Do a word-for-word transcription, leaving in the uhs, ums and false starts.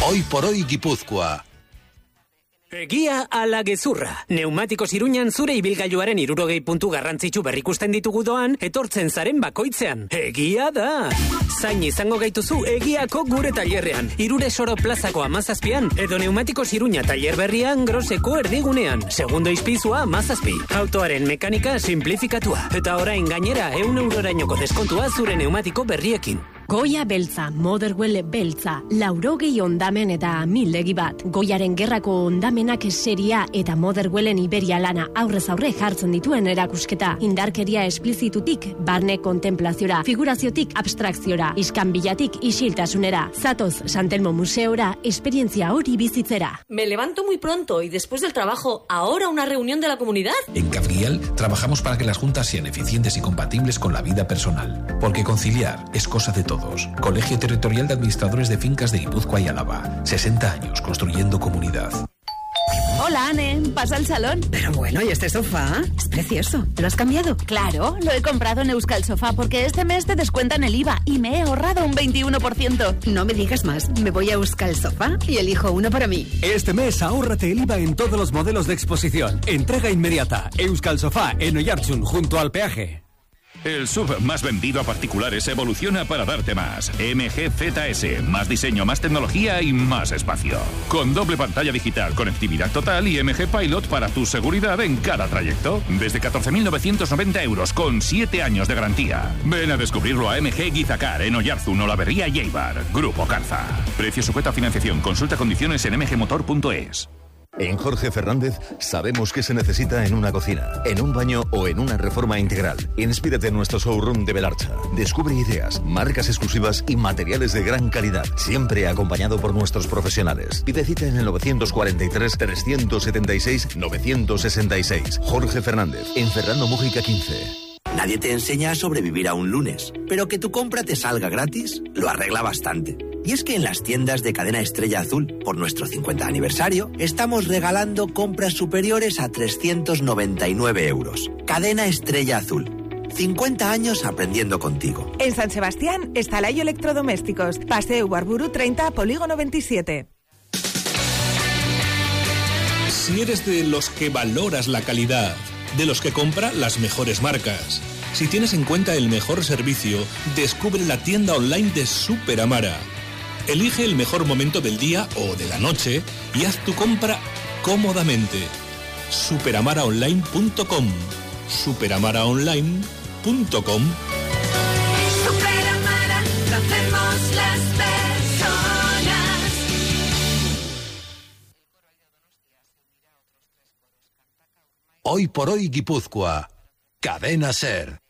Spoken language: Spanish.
Hoy por hoy Gipuzkoa. Egia ala gezurra. Neumatikos Iruñan zure ibilgailuaren hirurogei puntu garrantzitsu berrikusten ditugu doan, etortzen zaren bakoitzean. Egia da! Zain izango gaituzu egiako gure tailerrean. Irure Soro plazako amazazpian, edo Neumatikos Iruña tailer berrian groseko erdigunean. Segundo izpizua amazazpi. Autoaren mekanika simplifikatua. Eta orain gainera, eun eurorainoko deskontua zure neumatiko berriekin. Goia beltza, Motherwell beltza, laurogei ondamen eta mildegi bat. Goiaren gerrako ondamenak seria eta Motherwellen Iberia lana aurrez aurre jartzen dituen erakusketa. Indarkeria esplizitutik, barne kontemplaziora, figuraziotik abstrakziora, iskanbilatik isiltasunera. Zatoz Santelmo Museora, esperientzia hori bizitzera. Me levanto muy pronto y después del trabajo, ¿ahora una reunión de la comunidad? En Cafrial trabajamos para que las juntas sean eficientes y compatibles con la vida personal. Porque conciliar es cosa de todos. Colegio Territorial de Administradores de Fincas de Guipúzcoa y Álava. sesenta años construyendo comunidad. Hola, Anne. Pasa al salón. Pero bueno, ¿y este sofá? Es precioso. ¿Lo has cambiado? Claro, lo he comprado en Euskal Sofá porque este mes te descuentan el I V A y me he ahorrado un veintiuno por ciento. No me digas más. Me voy a Euskal Sofá y elijo uno para mí. Este mes ahórrate el I V A en todos los modelos de exposición. Entrega inmediata. Euskal Sofá en Oiartzun, junto al peaje. El S U V más vendido a particulares evoluciona para darte más. M G Z S, más diseño, más tecnología y más espacio. Con doble pantalla digital, conectividad total y M G Pilot para tu seguridad en cada trayecto. Desde catorce mil novecientos noventa euros con siete años de garantía. Ven a descubrirlo a M G Guizacar en Oiartzun, Olaberría y Eibar. Grupo Carza. Precio sujeto a financiación. Consulta condiciones en m g motor punto es. En Jorge Fernández sabemos qué se necesita en una cocina, en un baño o en una reforma integral. Inspírate en nuestro showroom de Belarcha. Descubre ideas, marcas exclusivas y materiales de gran calidad, siempre acompañado por nuestros profesionales. Pide cita en el novecientos cuarenta y tres, trescientos setenta y seis, novecientos sesenta y seis. Jorge Fernández, en Fernando Mújica quince. Nadie te enseña a sobrevivir a un lunes, pero que tu compra te salga gratis lo arregla bastante. Y es que en las tiendas de Cadena Estrella Azul, por nuestro cincuenta aniversario, estamos regalando compras superiores a trescientos noventa y nueve euros. Cadena Estrella Azul. cincuenta años aprendiendo contigo. En San Sebastián, Estalayo Electrodomésticos. Paseo Barburu treinta, Polígono veintisiete. Si eres de los que valoras la calidad, de los que compra las mejores marcas, si tienes en cuenta el mejor servicio, descubre la tienda online de Superamara. Elige el mejor momento del día o de la noche y haz tu compra cómodamente. superamara online punto com. superamara online punto com. Superamara, lo hacemos las personas. Hoy por hoy Gipuzkoa. Cadena Ser.